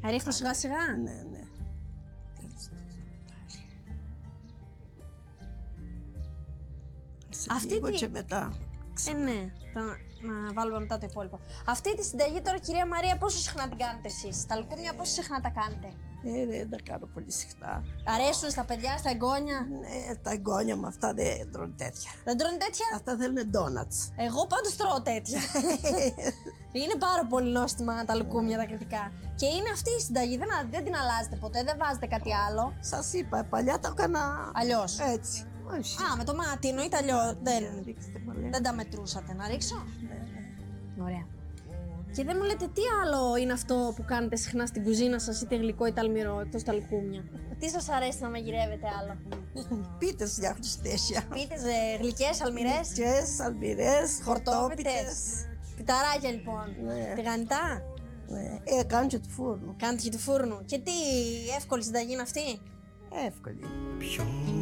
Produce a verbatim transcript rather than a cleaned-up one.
Ρίχνω σιγά σιγά. Ναι, ναι. Αυτή Λίγο τη... και μετά. Ε, ναι, θα... να βάλουμε μετά το υπόλοιπο. Αυτή τη συνταγή τώρα, κυρία Μαρία, πόσο συχνά την κάνετε εσείς? Τα λουκούμια πόσο συχνά τα κάνετε? Ε, δεν τα κάνω πολύ συχνά. Αρέσουν στα παιδιά, στα εγγόνια? Ναι, τα εγγόνια μου αυτά δεν τρώνε τέτοια. Δεν τρώνε τέτοια? Αυτά θέλουν ντόνατς. Εγώ πάντως τρώω τέτοια. Είναι πάρα πολύ νόστιμα τα λουκούμια τα κριτικά. Και είναι αυτή η συνταγή, δεν, δεν την αλλάζετε ποτέ, δεν βάζετε κάτι άλλο. Σας είπα, παλιά τα έκανα Αλλιώς. έτσι. Όχι. Α, με το μάτι εννοείται αλλιώς. Δεν, Ρίξτε μαλέ. δεν τα μετρούσατε. Να ρίξω? Ναι, ναι. Ωραία. Και δεν μου λέτε τι άλλο είναι αυτό που κάνετε συχνά στην κουζίνα σας, είτε γλυκό είτε αλμυρό, εκτός τα λουκούμια? Τι σας αρέσει να μαγειρεύετε άλλο? Πίτες φτιάχνω συνέχεια. Πίτες, ε, γλυκές, αλμυρές, Πίτες, αλμυρές, χορτόπιτες. χορτόπιτες. Πιταράκια λοιπόν. Ναι. Τηγανιτά. Ναι. Ε, κάνω και του φούρνου. Κάνετε και του φούρνου. Και τι εύκολη συνταγή είναι αυτή? Εύκολη. Ποιο